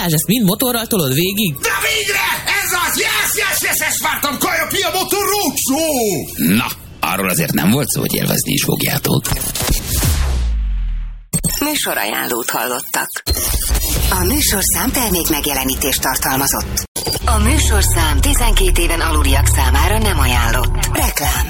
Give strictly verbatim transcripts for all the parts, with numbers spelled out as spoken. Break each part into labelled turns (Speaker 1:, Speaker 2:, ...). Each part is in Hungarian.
Speaker 1: Balázs, ezt mind motorral tolod végig?
Speaker 2: De végre! Ez az! Yes, yes, yes, yes, vártam! Kaja Pia Motor Roadshow!
Speaker 3: Na, arról azért nem volt szó, hogy élvezni is fogjátok.
Speaker 4: Műsorajánlót hallottak. A műsorszám termék megjelenítést tartalmazott. A műsorszám tizenkét éven aluliak számára nem ajánlott. Reklám.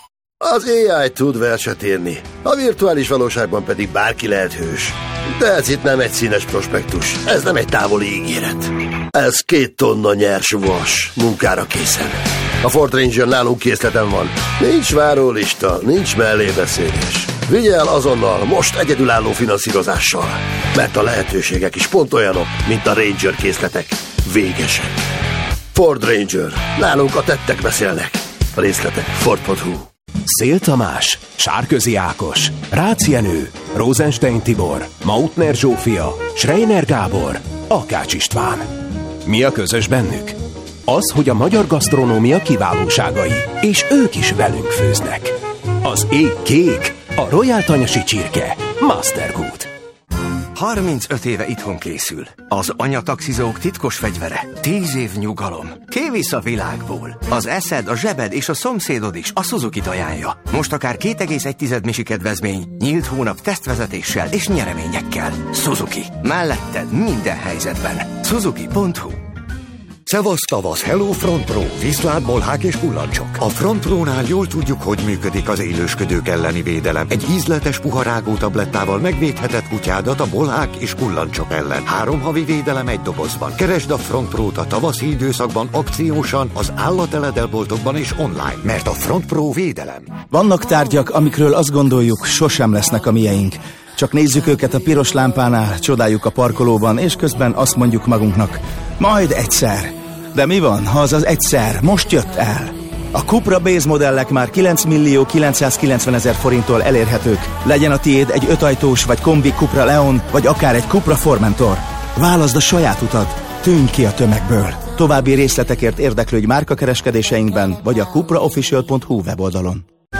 Speaker 5: Az á i tud verset írni, a virtuális valóságban pedig bárki lehet hős. De ez itt nem egy színes prospektus, ez nem egy távoli ígéret. Ez két tonna nyers vas, munkára készen. A Ford Ranger nálunk készleten van. Nincs várólista, nincs mellébeszélés. Vigye el azonnal, most egyedülálló finanszírozással. Mert a lehetőségek is pont olyanok, mint a Ranger készletek. Végesek. Ford Ranger. Nálunk a tettek beszélnek. A részletek ford pont hu.
Speaker 6: Szél Tamás, Sárközi Ákos, Rácz Jenő, Rosenstein Tibor, Mautner Zsófia, Schreiner Gábor, Akács István. Mi a közös bennük? Az, hogy a magyar gasztronómia kiválóságai, és ők is velünk főznek. Az ég kék, a Royal Tanyasi csirke, Mastergood.
Speaker 7: harmincöt éve itthon készül. Az anyataxizók titkos fegyvere. Tíz év nyugalom. Kivisz a világból. Az eszed, a zsebed és a szomszédod is a Suzuki-t ajánlja. Most akár két egész egy misi kedvezmény, nyílt hónap tesztvezetéssel és nyereményekkel. Suzuki. Melletted minden helyzetben. Suzuki pont hu.
Speaker 8: Szevasz tavasz, hello Front Pro, viszlát, bolhák és kullancsok. A Front Pro-nál jól tudjuk, hogy működik az élősködők elleni védelem. Egy ízletes puharágó tablettával megvédheted kutyádat a bolhák és kullancsok ellen. Három havi védelem egy dobozban. Keresd a Front Pro-t a tavaszi időszakban akciósan, az állateledelboltokban és online, mert a Front Pro védelem.
Speaker 9: Vannak tárgyak, amikről azt gondoljuk, sosem lesznek a mieink. Csak nézzük őket a piros lámpánál, csodáljuk a parkolóban, és közben azt mondjuk magunknak, majd egyszer. De mi van, ha az az egyszer most jött el? A Cupra Base modellek már kilenc millió kilencszázkilencvenezer forinttól elérhetők. Legyen a tiéd egy ötajtós vagy kombi Cupra Leon, vagy akár egy Cupra Formentor. Válaszd a saját utat, tűnj ki a tömegből. További részletekért érdeklődj márkakereskedéseinkben, vagy a cupraofficial pont hu weboldalon.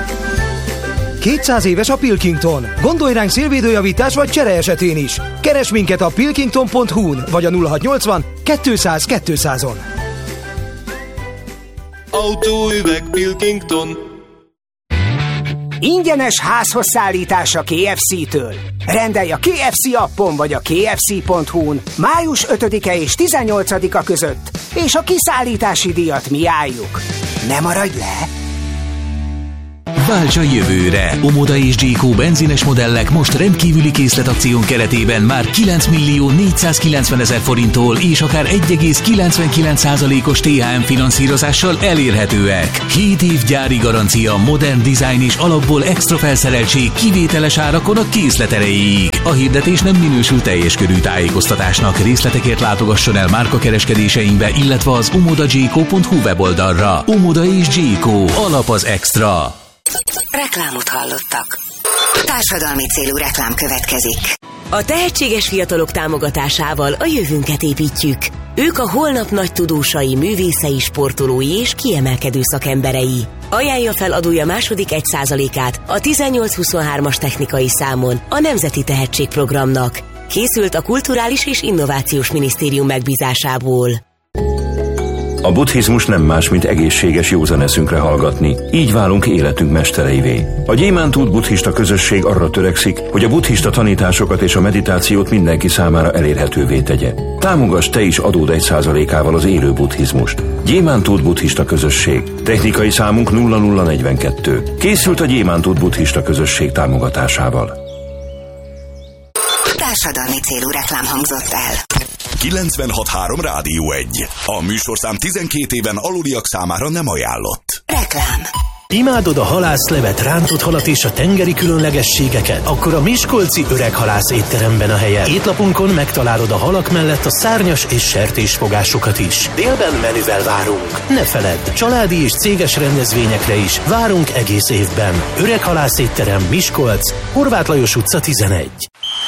Speaker 10: kétszáz éves a Pilkington. Gondolj ránk szélvédőjavítás vagy csere esetén is. Keresd minket a pilkington pont hu-n vagy a nulla hatszáznyolcvan kétszáz kétszázon.
Speaker 11: Autóüveg Pilkington.
Speaker 12: Ingyenes házhozszállítás a ká ef cé-től. Rendelj a ká ef cé appon vagy a ká ef cé pont hu-n május ötödike és tizennyolcadika között, és a kiszállítási díjat mi álljuk. Ne maradj le!
Speaker 13: Válts a jövőre! Omoda és Jayco benzines modellek most rendkívüli készletakción keretében már kilenc millió négyszázkilencvenezer forinttól és akár egy egész kilencvenkilenc százalékos té há em finanszírozással elérhetőek. hét év gyári garancia, modern design és alapból extra felszereltség kivételes árakon a készlet erejéig. A hirdetés nem minősül teljes körű tájékoztatásnak. Részletekért látogasson el márkakereskedéseinkbe, illetve az omoda jayco pont hu weboldalra. Omoda és Jayco. Alap az extra.
Speaker 4: Reklámot hallottak. Társadalmi célú reklám következik.
Speaker 14: A tehetséges fiatalok támogatásával a jövőnket építjük. Ők a holnap nagy tudósai, művészei, sportolói és kiemelkedő szakemberei. Ajánlja fel adója második egy százalékát a tizennyolc huszonhármas technikai számon a Nemzeti Tehetségprogramnak. Készült a Kulturális és Innovációs Minisztérium megbízásából.
Speaker 15: A buddhizmus nem más, mint egészséges józan eszünkre hallgatni. Így válunk életünk mestereivé. A Gyémántút buddhista közösség arra törekszik, hogy a buddhista tanításokat és a meditációt mindenki számára elérhetővé tegye. Támogass te is adód egy százalékával az élő buddhizmust. Gyémántút buddhista közösség. Technikai számunk nulla nulla negyvenkettő. Készült a Gyémántút buddhista közösség támogatásával.
Speaker 4: Társadalmi célú reklám hangzott el.
Speaker 2: kilencvenhat három Rádió egy. A műsorszám tizenkét éven aluliak számára nem ajánlott.
Speaker 4: Reklám.
Speaker 16: Imádod a halászlevet, rántott halat és a tengeri különlegességeket? Akkor a Miskolci Öreg Halász étteremben a helye. Étlapunkon megtalálod a halak mellett a szárnyas és sertésfogásokat is. Délben menüvel várunk. Ne feledd, családi és céges rendezvényekre is várunk egész évben. Öreg Halász étterem, Miskolc, Horváth Lajos utca tizenegy.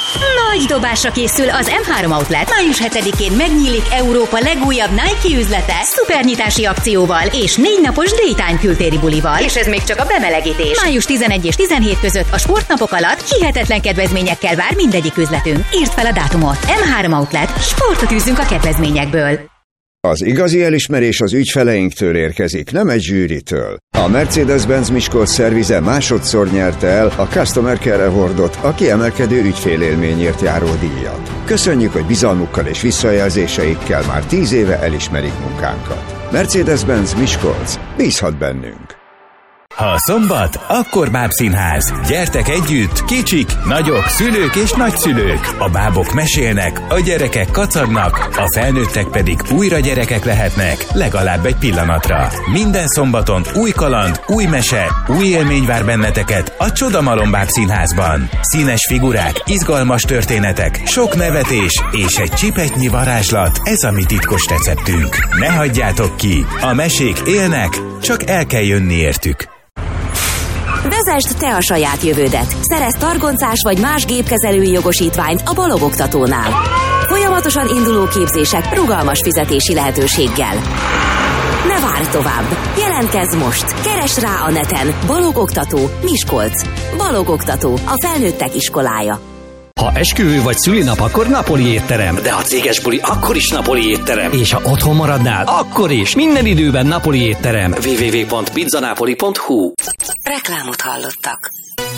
Speaker 17: Nagy dobásra készül az em három Outlet. május hetedikén megnyílik Európa legújabb Nike üzlete szupernyitási akcióval és négy napos Daytime kültéri bulival. És ez még csak a bemelegítés. május tizenegy és tizenhét között a sportnapok alatt hihetetlen kedvezményekkel vár mindegyik üzletünk. Írd fel a dátumot. em három Outlet. Sportot űzünk a kedvezményekből.
Speaker 18: Az igazi elismerés az ügyfeleinktől érkezik, nem egy zsűritől. A Mercedes-Benz Miskolc szervize másodszor nyerte el a Customer Care Awardot, a kiemelkedő ügyfélélményért járó díjat. Köszönjük, hogy bizalmukkal és visszajelzéseikkel már tíz éve elismerik munkánkat. Mercedes-Benz Miskolc, bízhat bennünk!
Speaker 19: Ha szombat, akkor bábszínház. Gyertek együtt, kicsik, nagyok, szülők és nagyszülők. A bábok mesélnek, a gyerekek kacagnak, a felnőttek pedig újra gyerekek lehetnek, legalább egy pillanatra. Minden szombaton új kaland, új mese, új élmény vár benneteket a Csodamalom bábszínházban. Színes figurák, izgalmas történetek, sok nevetés és egy csipetnyi varázslat, ez a mi titkos receptünk. Ne hagyjátok ki, a mesék élnek, csak el kell jönni értük.
Speaker 14: Vezesd te a saját jövődet. Szerezz targoncás vagy más gépkezelői jogosítványt a Balog Oktatónál. Folyamatosan induló képzések rugalmas fizetési lehetőséggel. Ne várj tovább! Jelentkezz most! Keresd rá a neten Balog Oktató Miskolc. Balog Oktató, a felnőttek iskolája.
Speaker 20: Ha esküvő vagy szülinap, akkor Napoli étterem. De ha céges buli, akkor is Napoli étterem. És ha otthon maradnál, akkor is. Minden időben Napoli étterem. double-u double-u double-u pont pizzanapoli pont hu.
Speaker 4: Reklámot hallottak.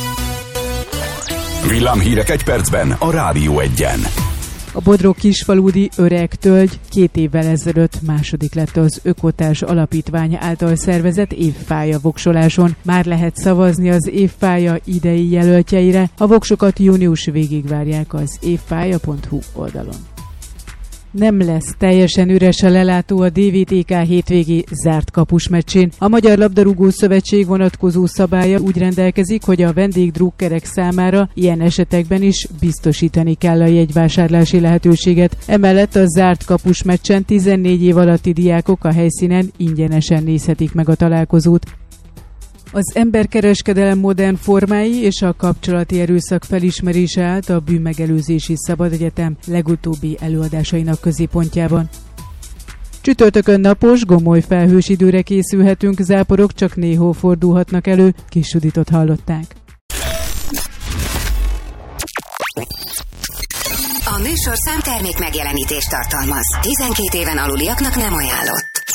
Speaker 2: Villámhírek egy percben a Rádió Egyen.
Speaker 21: A Bodrog Kisfaludi Öreg Tölgy két évvel ezelőtt második lett az Ökotárs Alapítvány által szervezett évfája voksoláson. Már lehet szavazni az évfája idei jelöltjeire. A voksokat június végig várják az évfája pont hu oldalon. Nem lesz teljesen üres a lelátó a dé vé té ká hétvégi zárt kapus meccsén. A Magyar Labdarúgó Szövetség vonatkozó szabálya úgy rendelkezik, hogy a vendégdrukkerek számára ilyen esetekben is biztosítani kell a jegyvásárlási lehetőséget. Emellett a zárt kapus meccsen tizennégy év alatti diákok a helyszínen ingyenesen nézhetik meg a találkozót. Az emberkereskedelem modern formái és a kapcsolati erőszak felismerése állt a Bűnmegelőzési Szabadegyetem legutóbbi előadásainak középpontjában. Csütörtökön napos, gomoly felhős időre készülhetünk, záporok csak néhol fordulhatnak elő, Kis Juditot hallották.
Speaker 4: A műsorszám termék megjelenítést tartalmaz. tizenkét éven aluliaknak nem ajánlott.